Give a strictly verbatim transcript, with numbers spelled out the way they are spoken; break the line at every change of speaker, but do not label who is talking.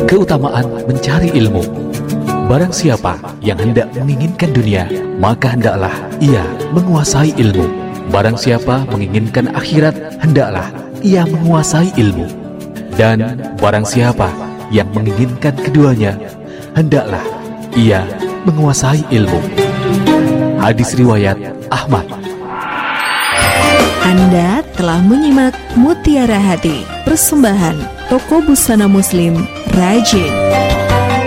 keutamaan mencari ilmu. Barang siapa yang hendak menginginkan dunia, maka hendaklah ia menguasai ilmu. Barang siapa menginginkan akhirat, hendaklah ia menguasai ilmu. Dan barang siapa yang menginginkan keduanya, hendaklah ia menguasai ilmu. Hadis riwayat Ahmad.
Anda telah menyimak Mutiara Hati, persembahan Toko Busana Muslim Rajin.